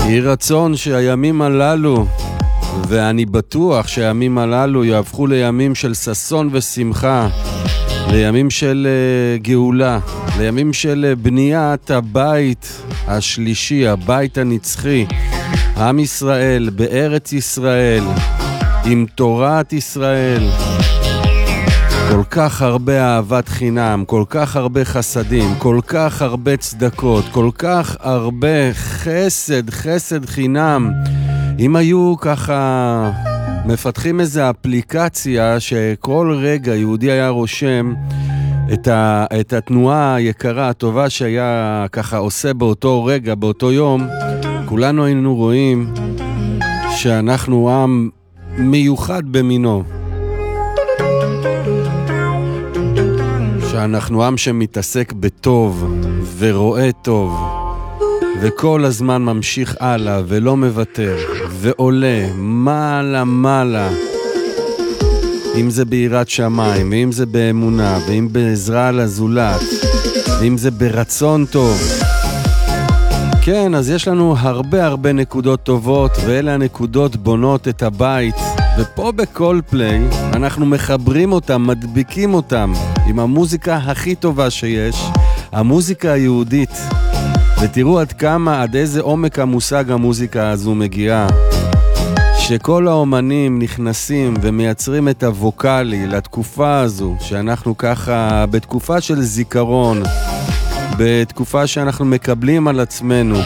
יהי רצון שהימים הללו, ואני בטוח שהימים הללו יהפכו לימים של ששון ושמחה, לימים של גאולה, לימים של בניית הבית השלישי, הבית הנצחי, עם ישראל בארץ ישראל, עם תורת ישראל. כל כך הרבה אהבת חינם, כל כך הרבה חסדים, כל כך הרבה צדקות, כל כך הרבה חסד חינם. אם היו ככה מפתחים איזו אפליקציה שכל רגע יהודי היה רושם את התנועה היקרה, הטובה שהיה ככה עושה באותו רגע, באותו יום, כולנו היינו רואים שאנחנו עם מיוחד במינו. שאנחנו עם שמתעסק בטוב ורואה טוב וכל הזמן ממשיך הלאה ולא מוותר ועולה מעלה, אם זה ביראת שמיים ואם זה באמונה ואם בעזרה לזולת ואם זה ברצון טוב. כן, אז יש לנו הרבה נקודות טובות, ואלה הנקודות בונות את הבית, ופה בכל פליי אנחנו מחברים אותם, מדביקים אותם עם המוזיקה הכי טובה שיש, המוזיקה היהודית. ותראו עד כמה, עד איזה עומק המושג המוזיקה הזו מגיעה, שכל האומנים נכנסים ומייצרים את הווקלי לתקופה הזו, שאנחנו ככה בתקופה של זיכרון, בתקופה שאנחנו מקבלים על עצמנו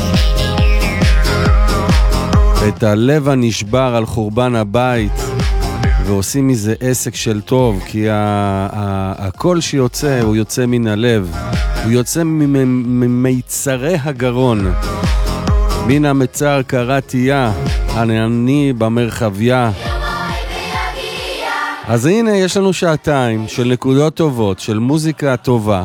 את הלב הנשבר על חורבן הבית, ועושים מזה עסק של טוב, כי הקול שיוצא הוא יוצא מן הלב, הוא יוצא ממיצרי הגרון, מן המצר קראתיה, אני במרחביה. אז הנה יש לנו שעתיים של נקודות טובות, של מוזיקה טובה.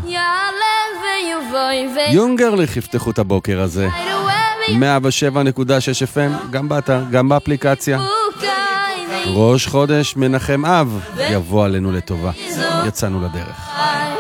יונגרליך יפתחו את הבוקר הזה 107.6 FM, גם באתר, גם באפליקציה. ראש חודש מנחם אב יבוא עלינו לטובה. יצאנו לדרך.